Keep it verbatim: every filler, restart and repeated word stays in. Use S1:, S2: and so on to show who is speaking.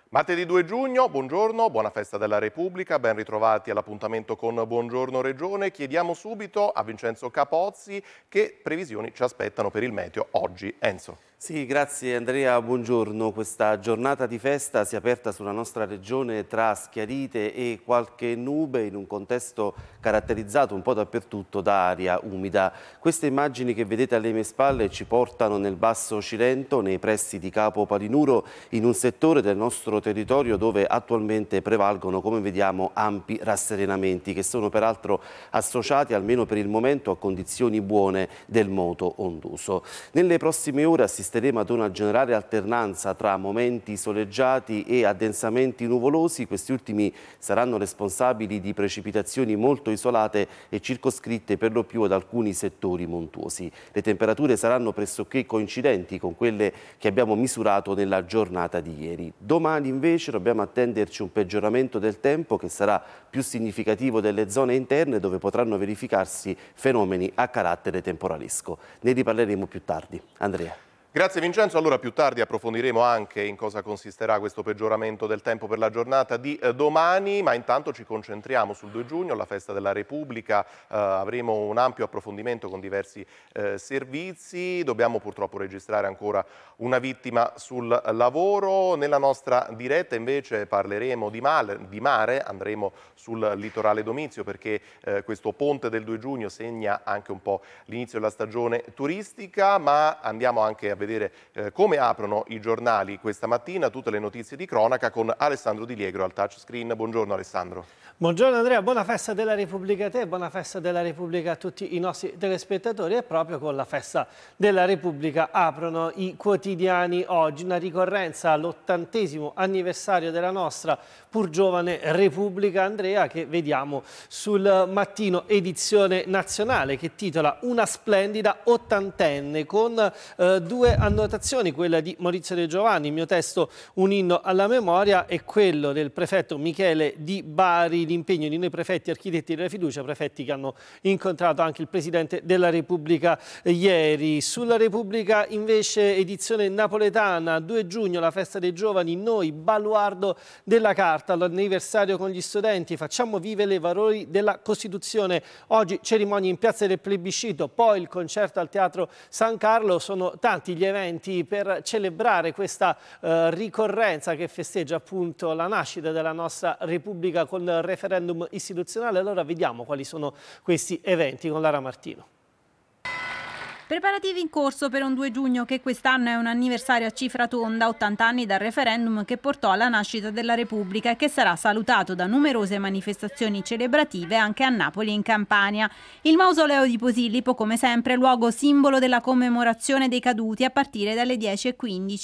S1: Martedì due giugno, buongiorno, buona festa della Repubblica, ben ritrovati all'appuntamento con Buongiorno Regione. Chiediamo subito a Vincenzo Capozzi che previsioni ci aspettano per il meteo oggi. Enzo.
S2: Sì, grazie Andrea, buongiorno. Questa giornata di festa si è aperta sulla nostra regione tra schiarite e qualche nube in un contesto caratterizzato un po' dappertutto da aria umida. Queste immagini che vedete alle mie spalle ci portano nel Basso Cilento, nei pressi di Capo Palinuro, in un settore del nostro territorio dove attualmente prevalgono, come vediamo, ampi rasserenamenti che sono peraltro associati, almeno per il momento, a condizioni buone del moto ondoso. Nelle prossime ore assisteremo ad una generale alternanza tra momenti soleggiati e addensamenti nuvolosi. Questi ultimi saranno responsabili di precipitazioni molto isolate e circoscritte per lo più ad alcuni settori montuosi. Le temperature saranno pressoché coincidenti con quelle che abbiamo misurato nella giornata di ieri. Domani invece dobbiamo attenderci un peggioramento del tempo che sarà più significativo delle zone interne dove potranno verificarsi fenomeni a carattere temporalesco. Ne riparleremo più tardi. Andrea.
S1: Grazie Vincenzo, allora più tardi approfondiremo anche in cosa consisterà questo peggioramento del tempo per la giornata di eh, domani, ma intanto ci concentriamo sul due giugno, la festa della Repubblica, eh, avremo un ampio approfondimento con diversi eh, servizi, dobbiamo purtroppo registrare ancora una vittima sul lavoro. Nella nostra diretta invece parleremo di mare, di mare andremo sul litorale Domizio perché eh, questo ponte del due giugno segna anche un po' l'inizio della stagione turistica, ma andiamo anche a vedere eh, come aprono i giornali questa mattina, tutte le notizie di cronaca con Alessandro Di Liegro al touchscreen. Buongiorno Alessandro.
S3: Buongiorno Andrea, buona festa della Repubblica a te, buona festa della Repubblica a tutti i nostri telespettatori. E proprio con la festa della Repubblica aprono i quotidiani oggi, una ricorrenza all'ottantesimo anniversario della nostra pur giovane Repubblica, Andrea, che vediamo sul Mattino edizione nazionale che titola Una splendida ottantenne, con eh, due annotazioni, quella di Maurizio De Giovanni, il mio testo un inno alla memoria, e quello del prefetto Michele Di Bari, l'impegno di noi prefetti architetti della fiducia, prefetti che hanno incontrato anche il Presidente della Repubblica ieri. Sulla Repubblica invece edizione napoletana, due giugno, la festa dei giovani, noi baluardo della carta, l'anniversario con gli studenti, facciamo vivere i valori della Costituzione. Oggi cerimonia in piazza del plebiscito, poi il concerto al Teatro San Carlo. Sono tanti gli eventi per celebrare questa eh, ricorrenza che festeggia appunto la nascita della nostra Repubblica con il referendum istituzionale. Allora vediamo quali sono questi eventi con Lara Martino.
S4: Preparativi in corso per un due giugno che quest'anno è un anniversario a cifra tonda, ottanta anni dal referendum che portò alla nascita della Repubblica e che sarà salutato da numerose manifestazioni celebrative anche a Napoli e in Campania. Il mausoleo di Posillipo, come sempre, luogo simbolo della commemorazione dei caduti a partire dalle dieci e quindici.